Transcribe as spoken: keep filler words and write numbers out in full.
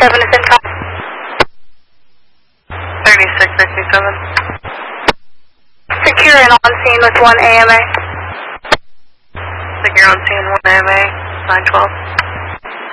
seven is in five. thirty-six fifty-seven. Secure and on scene with one A M A. Secure on scene, one A M A, nine twelve.